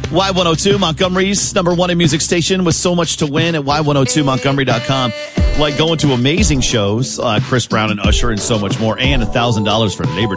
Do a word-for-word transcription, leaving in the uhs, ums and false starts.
Y one oh two, Montgomery's number one in music station, with so much to win at Y one oh two Montgomery dot com. Like going to amazing shows, uh, Chris Brown and Usher and so much more, and one thousand dollars for Labor Day.